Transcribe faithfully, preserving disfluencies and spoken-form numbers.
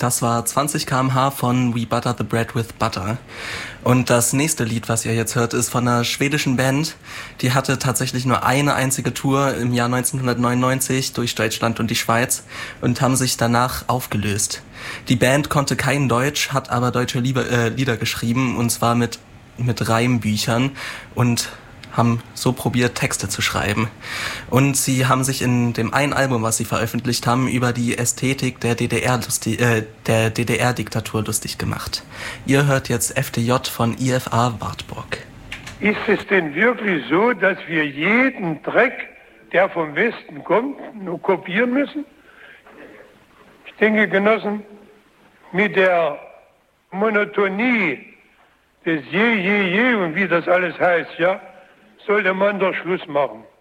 Das war zwanzig Kilometer pro Stunde von We Butter the Bread with Butter. Und das nächste Lied, was ihr jetzt hört, ist von einer schwedischen Band. Die hatte tatsächlich nur eine einzige Tour im Jahr neunzehnhundertneunundneunzig durch Deutschland und die Schweiz und haben sich danach aufgelöst. Die Band konnte kein Deutsch, hat aber deutsche Liebe, äh, Lieder geschrieben, und zwar mit, mit Reimbüchern, und haben so probiert, Texte zu schreiben. Und sie haben sich in dem einen Album, was sie veröffentlicht haben, über die Ästhetik der D D R lustig, äh, der D D R-Diktatur lustig gemacht. Ihr hört jetzt F D J von I F A Wartburg. Ist es denn wirklich so, dass wir jeden Dreck, der vom Westen kommt, nur kopieren müssen? Ich denke, Genossen, mit der Monotonie des Je, Je, Je und wie das alles heißt, ja, sollte man doch Schluss machen.